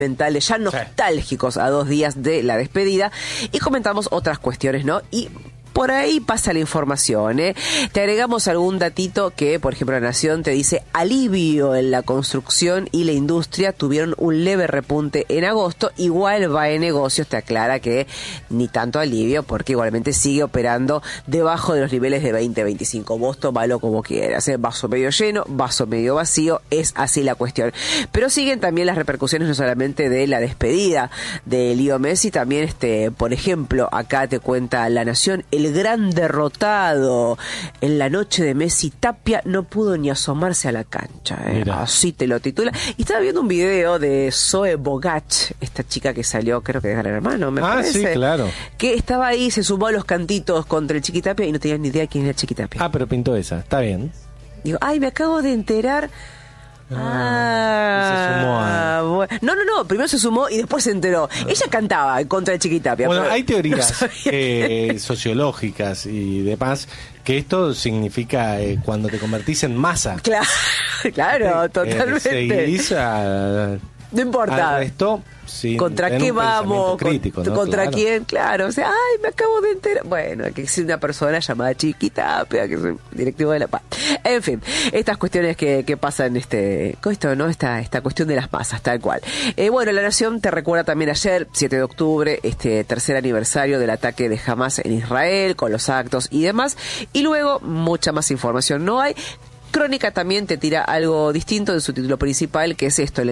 mentales, ya nostálgicos a 2 días de la despedida, y comentamos otras cuestiones, ¿no? Y por ahí pasa la información, ¿eh? Te agregamos algún datito que, por ejemplo, La Nación te dice: alivio en la construcción y la industria tuvieron un leve repunte en agosto. Igual va en negocios, te aclara que ni tanto alivio, porque igualmente sigue operando debajo de los niveles de 20-25. Vos tomalo como quieras, ¿eh? Vaso medio lleno, vaso medio vacío, es así la cuestión. Pero siguen también las repercusiones no solamente de la despedida de Leo Messi, también por ejemplo, acá te cuenta La Nación: el gran derrotado en la noche de Messi, Tapia no pudo ni asomarse a la cancha, ¿eh? Así te lo titula. Y estaba viendo un video de Zoe Bogach, esta chica que salió, creo que de Gran Hermano, me parece. Sí, claro. Que estaba ahí, se sumó a los cantitos contra el Chiqui Tapia y no tenía ni idea quién era el Chiqui Tapia. Pero pintó esa, está bien. Digo, me acabo de enterar. Se sumó a... bueno. No, primero se sumó y después se enteró. Ella cantaba contra el Chiqui Tapia. Bueno, pero hay teorías sociológicas y demás que esto significa cuando te convertís en masa. Claro, totalmente. Seguís no importa. Al resto, ¿contra qué vamos? Crítico, ¿no? ¿Contra quién? Claro, o sea, me acabo de enterar. Bueno, que existe una persona llamada Chiqui Tapia, que es el directivo de la paz. En fin, estas cuestiones que pasan con esto, ¿no? Esta cuestión de las masas, tal cual. Bueno, La Nación te recuerda también ayer, 7 de octubre, tercer aniversario del ataque de Hamas en Israel, con los actos y demás. Y luego, mucha más información no hay. Crónica también te tira algo distinto en su título principal, que es esto: el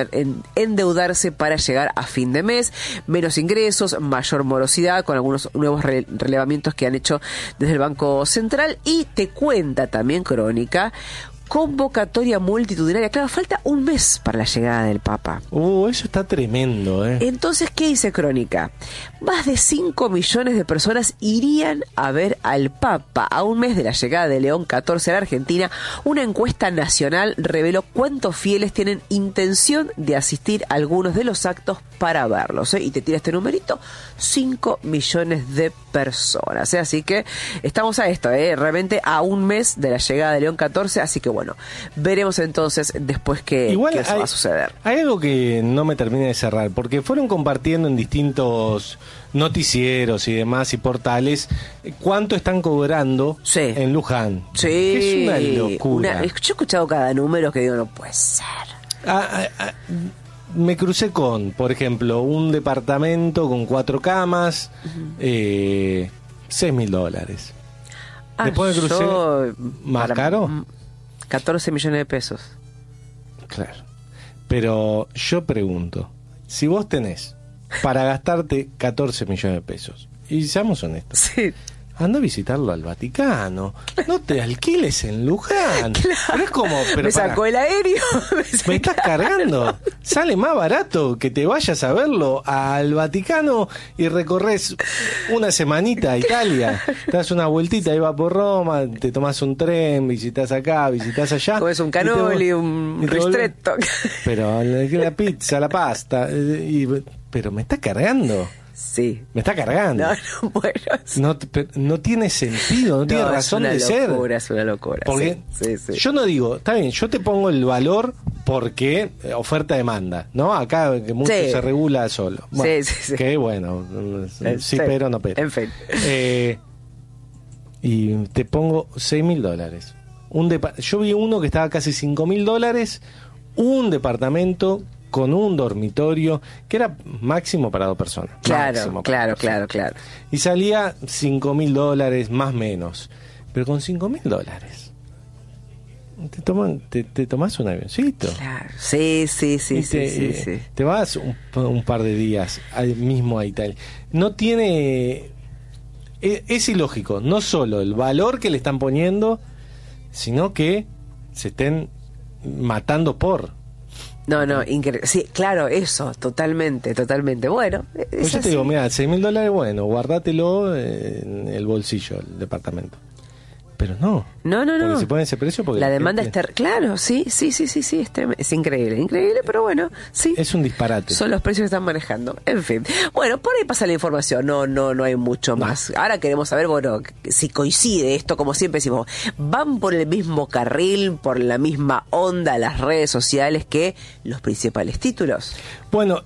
endeudarse para llegar a fin de mes, menos ingresos, mayor morosidad, con algunos nuevos relevamientos que han hecho desde el Banco Central. Y te cuenta también Crónica: convocatoria multitudinaria. Claro, falta un mes para la llegada del Papa. Eso está tremendo, ¿eh? Entonces, ¿qué dice Crónica? Más de 5 millones de personas irían a ver al Papa. A un mes de la llegada de León XIV a la Argentina, una encuesta nacional reveló cuántos fieles tienen intención de asistir a algunos de los actos para verlos, ¿eh? Y te tira este numerito: 5 millones de personas, ¿eh? Así que estamos a esto, realmente a un mes de la llegada de León XIV, así que bueno, veremos entonces después qué va a suceder. Hay algo que no me termina de cerrar, porque fueron compartiendo en distintos noticieros y demás y portales cuánto están cobrando en Luján. Sí. Que es una locura. Yo he escuchado cada número que digo, no puede ser. Me crucé con, por ejemplo, un departamento con 4 camas, $6.000. Después me crucé más caro. 14 millones de pesos. Claro. Pero yo pregunto, si vos tenés para gastarte 14 millones de pesos, y seamos honestos, sí, anda a visitarlo al Vaticano, no te alquiles en Luján. Claro. Pero es como, me sacó el aéreo. Me estás cargando. Sale más barato que te vayas a verlo al Vaticano y recorres una semanita a Italia. Te das una vueltita, ahí va por Roma, te tomás un tren, visitas acá, visitas allá. Comes un canoli, un ristretto. Pero la pizza, la pasta, pero me está cargando. Sí. Me está cargando. Bueno. No tiene sentido, no tiene razón de ser. Es una locura. Porque yo no digo, está bien, yo te pongo el valor porque oferta-demanda, ¿no? Acá que mucho se regula solo. Bueno, sí. Que bueno, sí, pero no pero. En fin. Y te pongo $6.000. Yo vi uno que estaba casi $5.000, un departamento con un dormitorio que era máximo para 2 personas. Claro. Y salía $5.000 más menos. Pero con $5.000 te tomás un avioncito. Claro. Sí. Te vas un par de días mismo a Italia. No tiene... Es ilógico, no solo el valor que le están poniendo, sino que se estén matando por... No, increíble. Sí, claro, eso, totalmente. Bueno, pues yo te digo, mira, $6.000, bueno, guardátelo en el bolsillo, el departamento. Pero no. No. Porque se pone ese precio porque la demanda está... Claro, sí, es increíble, pero bueno, sí. Es un disparate. Son los precios que están manejando. En fin. Bueno, por ahí pasa la información. No hay mucho más. Ahora queremos saber, bueno, si coincide esto, como siempre decimos, van por el mismo carril, por la misma onda las redes sociales que los principales títulos. Bueno,